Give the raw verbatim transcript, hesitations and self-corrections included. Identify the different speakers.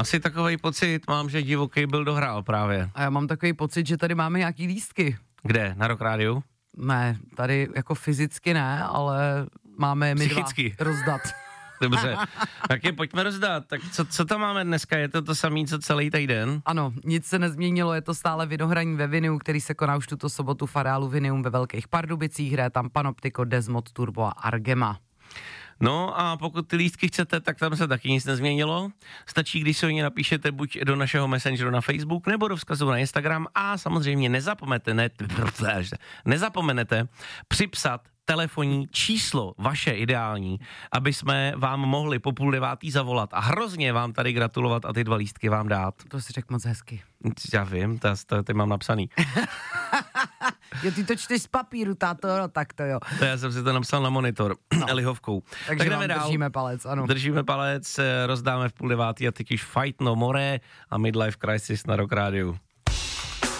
Speaker 1: Asi takovej pocit mám, že divoký byl dohrál právě.
Speaker 2: A já mám takový pocit, že tady máme nějaký lístky.
Speaker 1: Kde? Na Rock Rádiu?
Speaker 2: Ne, tady jako fyzicky ne, ale máme je my
Speaker 1: Psychicky.
Speaker 2: dva rozdat.
Speaker 1: Dobře, tak je pojďme rozdat. Tak co, co tam máme dneska? Je to to samé, co celý týden?
Speaker 2: Ano, nic se nezměnilo, je to stále Vinohraní ve Viniu, který se koná už tuto sobotu v areálu Vinium ve Velkých Pardubicích, hraje tam Panoptiko, Desmod, Turbo a Argema.
Speaker 1: No a pokud ty lístky chcete, tak tam se taky nic nezměnilo. Stačí, když si o ně napíšete buď do našeho messengeru na Facebook, nebo do vzkazu na Instagram a samozřejmě nezapomenete, ne, nezapomenete připsat telefonní číslo, vaše ideální, aby jsme vám mohli po půl devátý zavolat a hrozně vám tady gratulovat a ty dva lístky vám dát.
Speaker 2: To si řekl moc hezky.
Speaker 1: Já vím, to, to, to mám napsaný.
Speaker 2: Jo, ty to čteš z papíru, táto, no, tak to jo.
Speaker 1: To já jsem si to napsal na monitor, no. Lihovkou.
Speaker 2: Takže tak vám dál. Držíme palec, ano.
Speaker 1: Držíme palec, rozdáme v půl devátý a teď už Fight No More a Midlife Crisis na Rock Rádiu.